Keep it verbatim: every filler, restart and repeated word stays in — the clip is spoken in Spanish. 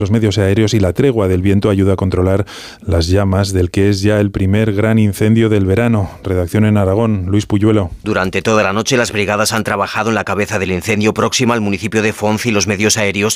Los medios aéreos y la tregua del viento ayuda a controlar las llamas del que es ya el primer gran incendio del verano. Redacción en Aragón, Luis Puyuelo. Durante toda la noche las brigadas han trabajado en la cabeza del incendio próxima al municipio de Fonz y los medios aéreos